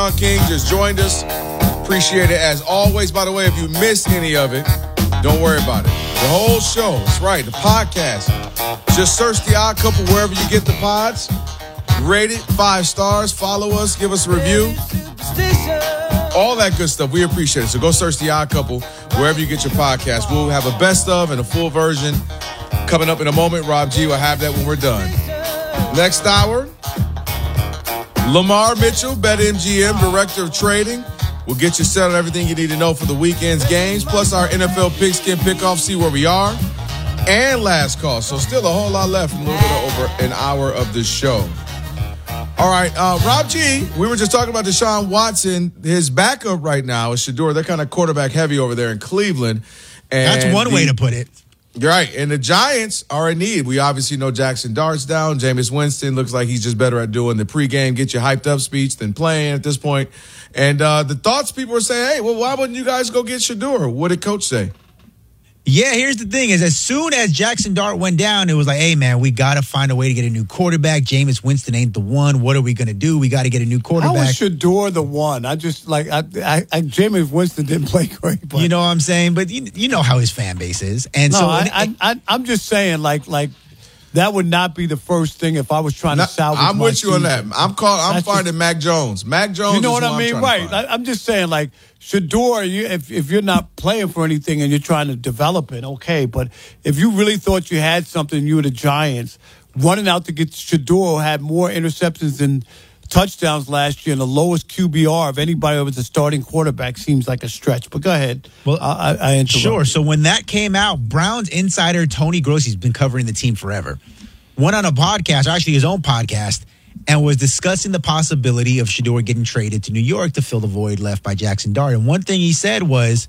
Sean King just joined us. Appreciate it as always. By the way, if you missed any of it, don't worry about it. The whole show, that's right, the podcast. Just search The Odd Couple wherever you get the pods. Rate it 5 stars. Follow us. Give us a review. All that good stuff. We appreciate it. So go search The Odd Couple wherever you get your podcast. We'll have a best of and a full version coming up in a moment. Rob G will have that when we're done. Next hour, Lamar Mitchell, BetMGM, Director of Trading. We'll get you set on everything you need to know for the weekend's games, plus our NFL pigskin pickoff, see where we are, and last call. So still a whole lot left, a little bit over an hour of the show. All right, Rob G, we were just talking about Deshaun Watson. His backup right now is Shedeur. They're kind of quarterback heavy over there in Cleveland. And that's one way to put it. You're right. And the Giants are in need. We obviously know Jackson Dart's down. Jameis Winston looks like he's just better at doing the pregame, get you hyped up speech than playing at this point. And the thoughts people are saying, hey, well, why wouldn't you guys go get Shedeur? What did Coach say? Yeah, here's the thing is as soon as Jackson Dart went down, it was like, hey, man, we got to find a way to get a new quarterback. Jameis Winston ain't the one. What are we going to do? We got to get a new quarterback. How is Shedeur the one? I just like Jameis Winston didn't play great. But. You know what I'm saying? But you know how his fan base is. And no, I'm just saying like that would not be the first thing if I was trying to salvage I'm my with you season. on that. I'm finding Mac Jones. Mac Jones. You know is what I mean? Right. I'm just saying, like, Shedeur, if you're not playing for anything and you're trying to develop it, okay. But if you really thought you had something, you were the Giants, running out to get Shedeur, who had more interceptions than touchdowns last year and the lowest QBR of anybody who was a starting quarterback seems like a stretch. But go ahead. Well, I interrupt. Sure. So when that came out, Browns insider Tony Grossi's been covering the team forever. Went on a podcast, or actually his own podcast, and was discussing the possibility of Shedeur getting traded to New York to fill the void left by Jackson Dart. And one thing he said was,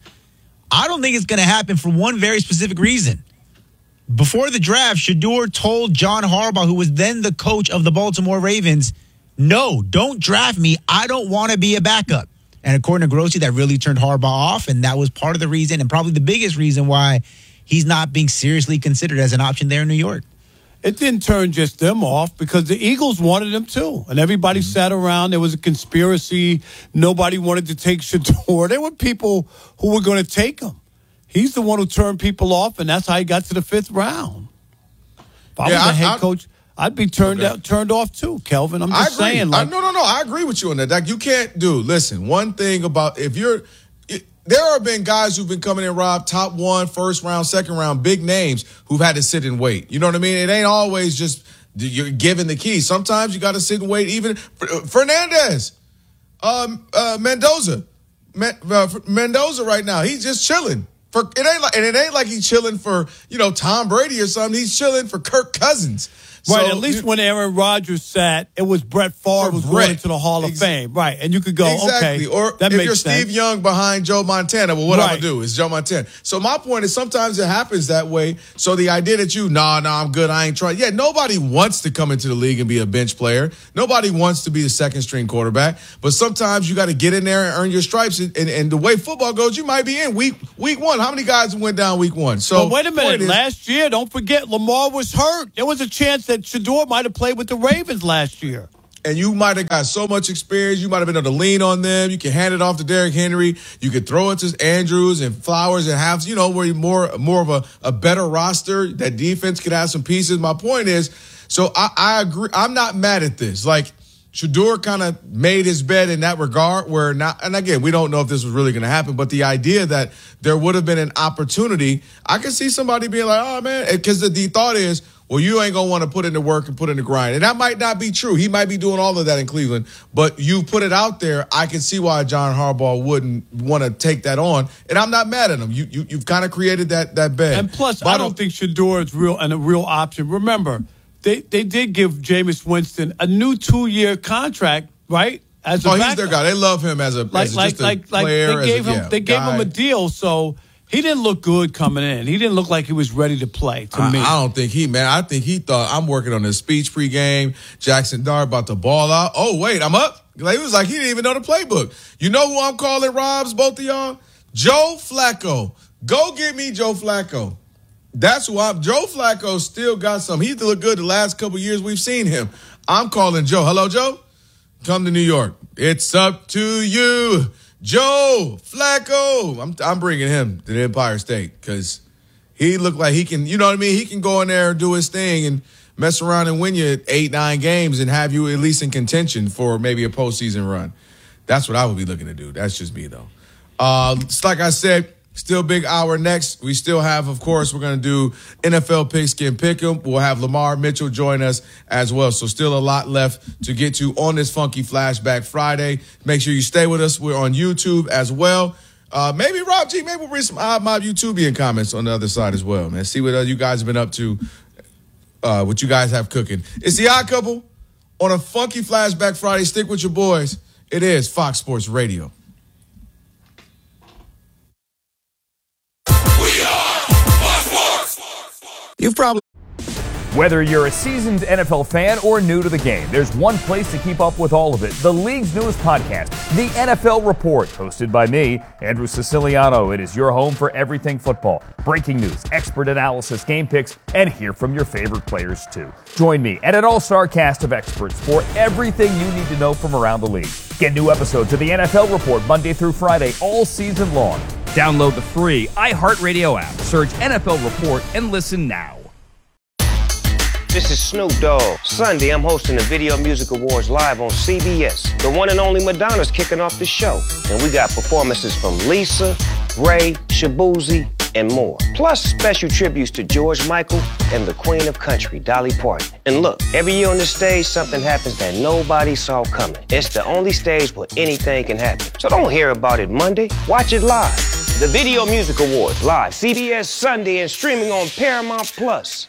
I don't think it's going to happen for one very specific reason. Before the draft, Shedeur told John Harbaugh, who was then the coach of the Baltimore Ravens, no, don't draft me. I don't want to be a backup. And according to Grossi, that really turned Harbaugh off, and that was part of the reason and probably the biggest reason why he's not being seriously considered as an option there in New York. It didn't turn just them off because the Eagles wanted him too. And everybody sat around. There was a conspiracy. Nobody wanted to take Shedeur. There were people who were going to take him. He's the one who turned people off, and that's how he got to the 5th round. If I was a head coach, I'd be turned off too, Kelvin. I'm just saying. Like, no. I agree with you on that. Like, you can't listen, one thing about there have been guys who've been coming in, Rob, top 1, first round, second round, big names who've had to sit and wait. You know what I mean? It ain't always just you're given the key. Sometimes you got to sit and wait. Even Fernandez, Mendoza right now, he's just chilling. It ain't like he's chilling for, Tom Brady or something. He's chilling for Kirk Cousins. Right, So, at least when Aaron Rodgers sat, it was Brett Favre was going into the Hall of Fame. Right, and you could go, exactly. okay, or that if makes you're sense. Steve Young behind Joe Montana, well, what I'm going to do is Joe Montana. So my point is sometimes it happens that way. So the idea that I'm good, I ain't trying. Yeah, nobody wants to come into the league and be a bench player. Nobody wants to be the second-string quarterback. But sometimes you got to get in there and earn your stripes. And the way football goes, you might be in week 1. How many guys went down week 1? So wait a minute. Last year, don't forget, Lamar was hurt. There was a chance that Shedeur might have played with the Ravens last year. And you might have got so much experience. You might have been able to lean on them. You can hand it off to Derrick Henry. You could throw it to Andrews and Flowers and have, where you're more of a better roster. That defense could have some pieces. My point is, so I agree. I'm not mad at this. Like, Shedeur kind of made his bed in that regard and again, we don't know if this was really going to happen, but the idea that there would have been an opportunity, I can see somebody being like, oh man, because the thought is, well, you ain't going to want to put in the work and put in the grind. And that might not be true. He might be doing all of that in Cleveland, but you put it out there. I can see why John Harbaugh wouldn't want to take that on. And I'm not mad at him. You've kind of created that bed. And plus, I don't think Shedeur is a real option. Remember, they did give Jameis Winston a new 2-year contract, right? As a he's their guy. They love him as a player. They gave him a deal, so he didn't look good coming in. He didn't look like he was ready to play, to me. I don't think I think he thought, I'm working on his speech pregame. Jackson Dart about to ball out. Oh, wait, I'm up. Like, it was like he didn't even know the playbook. You know who I'm calling, Robs, both of y'all? Joe Flacco. Go get me Joe Flacco. That's who Joe Flacco still got some. He's looked good the last couple years we've seen him. I'm calling Joe. Hello, Joe? Come to New York. It's up to you, Joe Flacco. I'm bringing him to the Empire State because he looked like he can, you know what I mean? He can go in there and do his thing and mess around and win you 8-9 games and have you at least in contention for maybe a postseason run. That's what I would be looking to do. That's just me, though. It's like I said, still big hour next. We still have, of course, we're going to do NFL Pigskin Pick'em. We'll have Lamar Mitchell join us as well. So still a lot left to get to on this Funky Flashback Friday. Make sure you stay with us. We're on YouTube as well. Maybe Rob G, maybe we'll read some Odd Mob YouTubian comments on the other side as well, man. See what you guys have been up to, what you guys have cooking. It's the Odd Couple on a Funky Flashback Friday. Stick with your boys. It is Fox Sports Radio. You've probably... Whether you're a seasoned NFL fan or new to the game, there's one place to keep up with all of it. The league's newest podcast, The NFL Report, hosted by me, Andrew Siciliano. It is your home for everything football. Breaking news, expert analysis, game picks, and hear from your favorite players too. Join me and an all-star cast of experts for everything you need to know from around the league. Get new episodes of The NFL Report Monday through Friday all season long. Download the free iHeartRadio app, search NFL Report, and listen now. This is Snoop Dogg. Sunday, I'm hosting the Video Music Awards live on CBS. The one and only Madonna's kicking off the show. And we got performances from Lisa, Ray, Shabuzi, and more. Plus special tributes to George Michael and the Queen of Country, Dolly Parton. And look, every year on the stage, something happens that nobody saw coming. It's the only stage where anything can happen. So don't hear about it Monday. Watch it live. The Video Music Awards live, CBS Sunday, and streaming on Paramount Plus.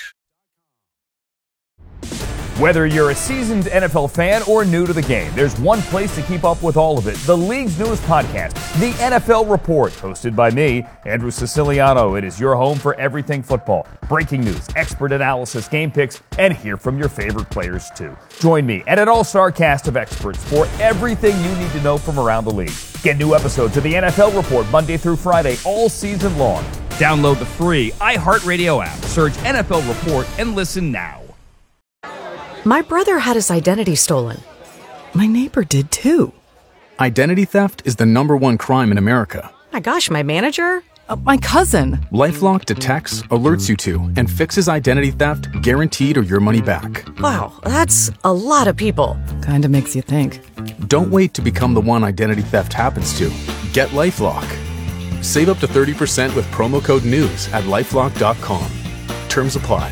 Whether you're a seasoned NFL fan or new to the game, there's one place to keep up with all of it. The league's newest podcast, The NFL Report, hosted by me, Andrew Siciliano. It is your home for everything football. Breaking news, expert analysis, game picks, and hear from your favorite players too. Join me and an all-star cast of experts for everything you need to know from around the league. Get new episodes of The NFL Report Monday through Friday all season long. Download the free iHeartRadio app, search NFL Report, and listen now. My brother had his identity stolen. My neighbor did too. Identity theft is the #1 crime in America. My gosh, my manager? My cousin. LifeLock detects, alerts you to, and fixes identity theft guaranteed or your money back. Wow, that's a lot of people. Kinda makes you think. Don't wait to become the one identity theft happens to. Get LifeLock. Save up to 30% with promo code NEWS at LifeLock.com. Terms apply.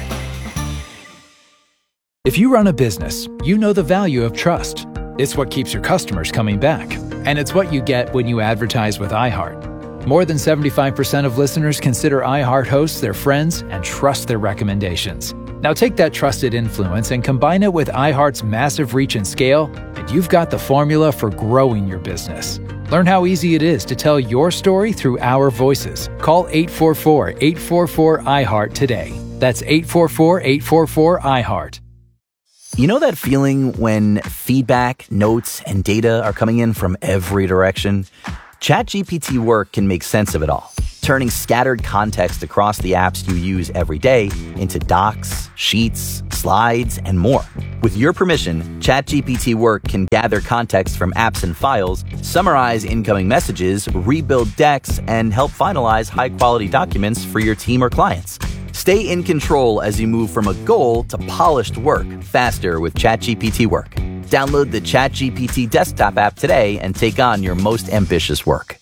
If you run a business, you know the value of trust. It's what keeps your customers coming back. And it's what you get when you advertise with iHeart. More than 75% of listeners consider iHeart hosts their friends and trust their recommendations. Now take that trusted influence and combine it with iHeart's massive reach and scale, and you've got the formula for growing your business. Learn how easy it is to tell your story through our voices. Call 844-844-iHeart today. That's 844-844-iHeart. You know that feeling when feedback, notes, and data are coming in from every direction? ChatGPT Work can make sense of it all, turning scattered context across the apps you use every day into docs, sheets, slides, and more. With your permission, ChatGPT Work can gather context from apps and files, summarize incoming messages, rebuild decks, and help finalize high-quality documents for your team or clients. Stay in control as you move from a goal to polished work faster with ChatGPT Work. Download the ChatGPT desktop app today and take on your most ambitious work.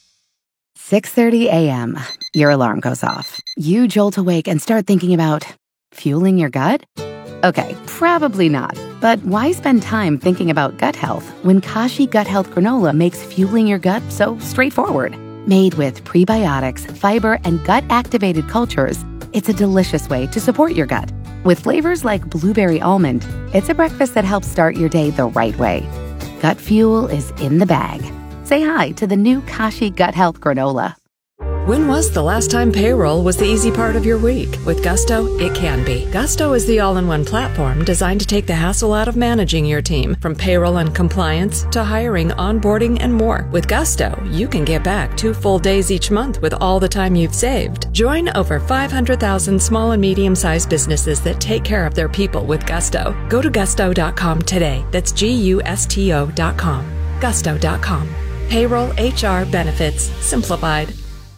6:30 a.m. Your alarm goes off. You jolt awake and start thinking about fueling your gut? Okay, probably not. But why spend time thinking about gut health when Kashi Gut Health Granola makes fueling your gut so straightforward? Made with prebiotics, fiber, and gut-activated cultures, it's a delicious way to support your gut. With flavors like blueberry almond, it's a breakfast that helps start your day the right way. Gut fuel is in the bag. Say hi to the new Kashi Gut Health Granola. When was the last time payroll was the easy part of your week? With Gusto, it can be. Gusto is the all-in-one platform designed to take the hassle out of managing your team, from payroll and compliance to hiring, onboarding, and more. With Gusto, you can get back 2 full days each month with all the time you've saved. Join over 500,000 small and medium-sized businesses that take care of their people with Gusto. Go to gusto.com today. That's GUSTO.com. Gusto.com. Payroll, HR, benefits, simplified.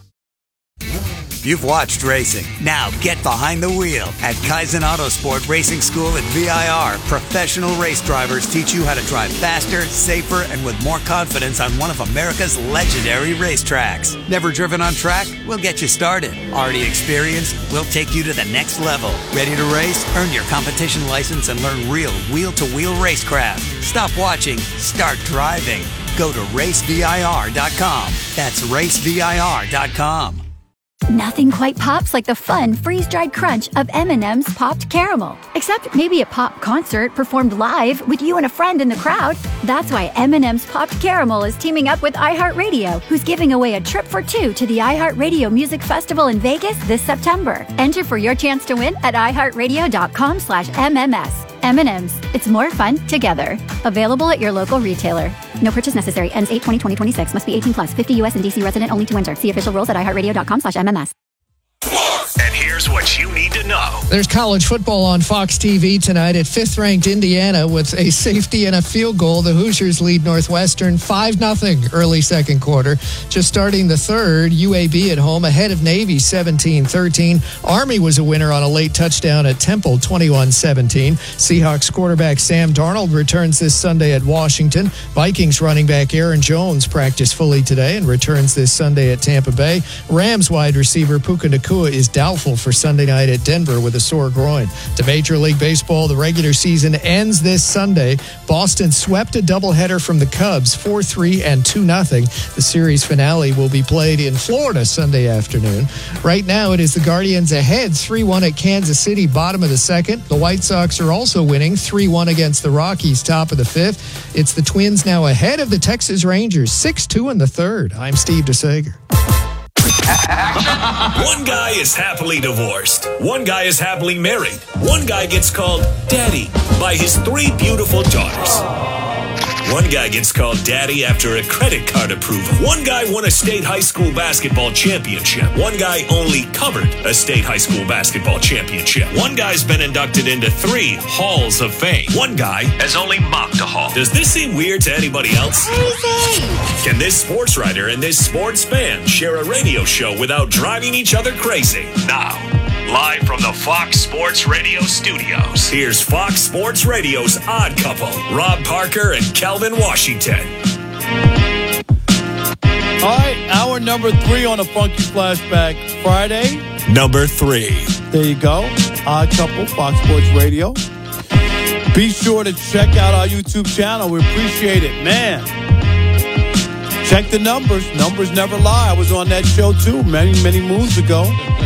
You've watched racing. Now get behind the wheel at Kaizen Autosport Racing School at VIR. Professional race drivers teach you how to drive faster, safer, and with more confidence on one of America's legendary racetracks. Never driven on track? We'll get you started. Already experienced? We'll take you to the next level. Ready to race? Earn your competition license and learn real wheel-to-wheel racecraft. Stop watching. Start driving. Go to racevir.com. That's racevir.com. Nothing quite pops like the fun freeze-dried crunch of M&M's Popped Caramel. Except maybe a pop concert performed live with you and a friend in the crowd. That's why M&M's Popped Caramel is teaming up with iHeartRadio, who's giving away a trip for two to the iHeartRadio Music Festival in Vegas this September. Enter for your chance to win at iHeartRadio.com/MMS. M&M's. It's more fun together. Available at your local retailer. No purchase necessary. Ends 8/20/2026. Must be 18 plus. 50 U.S. and D.C. resident only to enter. See official rules at iHeartRadio.com/MMS. And here's what you need to know. There's college football on Fox TV tonight at 5th-ranked Indiana with a safety and a field goal. The Hoosiers lead Northwestern 5-0 early second quarter. Just starting the third, UAB at home ahead of Navy 17-13. Army was a winner on a late touchdown at Temple 21-17. Seahawks quarterback Sam Darnold returns this Sunday at Washington. Vikings running back Aaron Jones practiced fully today and returns this Sunday at Tampa Bay. Rams wide receiver Puka Nacua is doubtful for Sunday night at Denver with a sore groin. To Major League Baseball, the regular season ends this Sunday. Boston swept a doubleheader from the Cubs, 4-3 and 2-0. The series finale will be played in Florida Sunday afternoon. Right now, it is the Guardians ahead 3-1 at Kansas City, bottom of the second. The White Sox are also winning 3-1 against the Rockies, top of the fifth. It's the Twins now ahead of the Texas Rangers, 6-2 in the third. I'm Steve DeSager. One guy is happily divorced. One guy is happily married. One guy gets called Daddy by his 3 beautiful daughters. One guy gets called Daddy after a credit card approval. One guy won a state high school basketball championship. One guy only covered a state high school basketball championship. One guy's been inducted into 3 halls of fame. One guy has only mopped a hall. Does this seem weird to anybody else? Crazy! Can this sports writer and this sports fan share a radio show without driving each other crazy? Now, live from the Fox Sports Radio studios, here's Fox Sports Radio's Odd Couple, Rob Parker and Calvin Washington. All right, hour number 3 on a Funky Flashback Friday. Number 3. There you go. Odd Couple, Fox Sports Radio. Be sure to check out our YouTube channel. We appreciate it, man. Check the numbers. Numbers never lie. I was on that show, too, many, many moons ago.